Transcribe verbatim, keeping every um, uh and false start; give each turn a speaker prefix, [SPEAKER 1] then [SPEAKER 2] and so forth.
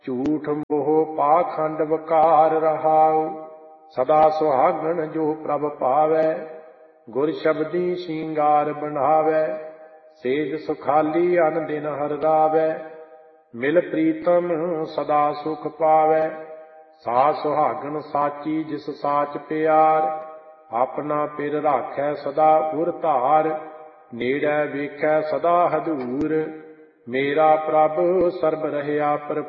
[SPEAKER 1] ਝੂਠ ਮੋਹ ਪਾਖੰਡ ਵਕਾਰ ਰਹਾਉ। ਸਦਾ ਸੁਹਾਗਣ ਜੋ ਪ੍ਰਭ ਪਾਵੈ, ਗੁਰ ਸ਼ਬਦੀ ਸ਼ਿੰਗਾਰ ਬਣਾਵੈ। ਸੇਜ ਸੁਖਾਲੀ ਅਨ ਦਿਨ ਹਰ ਰਾਵੈ, ਮਿਲ ਪ੍ਰੀਤਮ ਸਦਾ ਸੁਖ ਪਾਵੈ। ਸਾ ਸੁਹਾਗਣ ਸਾਚੀ ਜਿਸ ਸਾਚ ਪਿਆਰ, ਆਪਣਾ ਪਿਰ ਰਾਖੈ ਸਦਾ ਉਰ ਧਾਰ। ਨੇੜੈ ਵੇਖੈ ਸਦਾ ਹਦੂਰ, ਮੇਰਾ ਪ੍ਰਭ ਸਰਬ ਰਹਿਆ ਭਰਪੂਰ।